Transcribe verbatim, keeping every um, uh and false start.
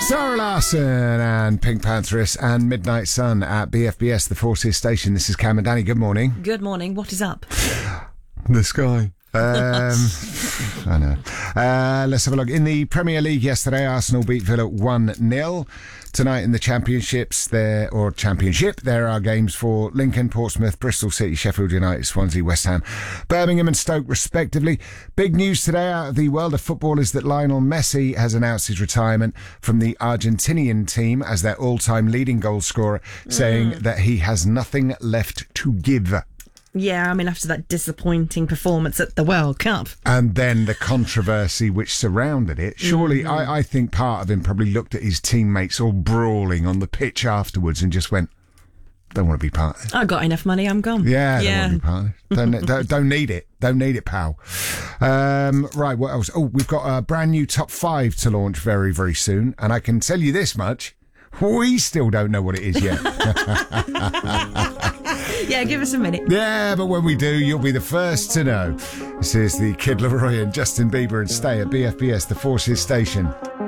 Zara Larsson and Pink Pantheress and Midnight Sun at B F B S, the Forces Station. This is Cam and Danny. Good morning. Good morning. What is up? The sky. Um, I know. Uh, let's have a look. In the Premier League yesterday, Arsenal beat Villa one nil. Tonight in the Championships, there or Championship, there are games for Lincoln, Portsmouth, Bristol City, Sheffield United, Swansea, West Ham, Birmingham and Stoke, respectively. Big news today out of the world of football is that Lionel Messi has announced his retirement from the Argentinian team as their all-time leading goal scorer, saying mm. that he has nothing left to give. Yeah, I mean, after that disappointing performance at the World Cup. And then the controversy which surrounded it. Surely, mm-hmm. I, I think part of him probably looked at his teammates all brawling on the pitch afterwards and just went, don't want to be part of it. I got enough money, I'm gone. Yeah, yeah. don't want to be part of it. Don't, don't, don't need it. Don't need it, pal. Um, right, what else? Oh, we've got a brand new top five to launch very, very soon. And I can tell you this much. We still don't know what it is yet. Yeah, give us a minute. Yeah, but when we do, you'll be the first to know. This is the Kid Laroi and Justin Bieber and Stay at B F B S, the Forces Station.